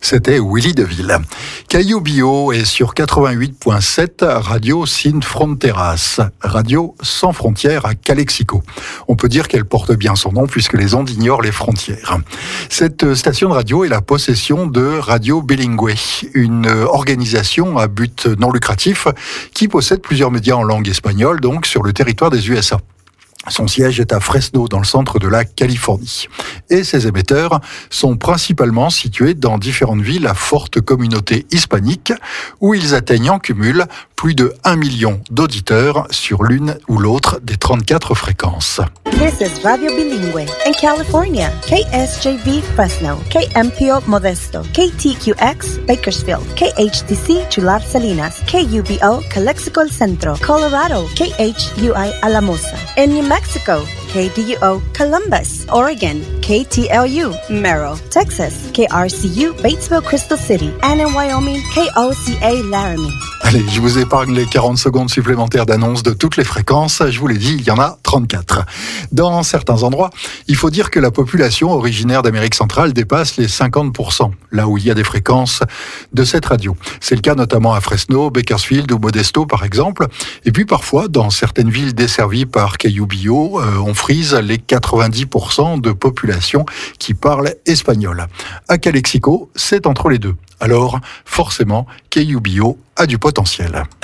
C'était Willy Deville. Caillou Bio est sur 88.7 Radio Sin Fronteras, radio sans frontières à Calexico. On peut dire qu'elle porte bien son nom puisque les ondes ignorent les frontières. Cette station de radio est la possession de Radio Bilingüe, une organisation à but non lucratif qui possède plusieurs médias en langue espagnole, donc sur le territoire des USA. Son siège est à Fresno, dans le centre de la Californie. Et ses émetteurs sont principalement situés dans différentes villes à forte communauté hispanique, où ils atteignent en cumul plus de 1 million d'auditeurs sur l'une ou l'autre des 34 fréquences. This is Radio Bilingüe in California. KSJV Fresno, KMPO Modesto, KTQX Bakersfield, KHTC Chular Salinas, KUBO Calexico El Centro, Colorado, KHUI Alamosa. In New Mexico, KDUO Columbus, Oregon, KTLU Merrill, Texas, KRCU Batesville Crystal City, and in Wyoming, KOCA Laramie. Allez, je vous épargne les 40 secondes supplémentaires d'annonce de toutes les fréquences. Je vous l'ai dit, il y en a 34. Dans certains endroits, il faut dire que la population originaire d'Amérique centrale dépasse les 50%, là où il y a des fréquences de cette radio. C'est le cas notamment à Fresno, Bakersfield ou Modesto, par exemple. Et puis parfois, dans certaines villes desservies par Caillou Bio, on frise les 90% de population qui parle espagnol. À Calexico, c'est entre les deux. Alors, forcément, Caillou Bio a du potentiel.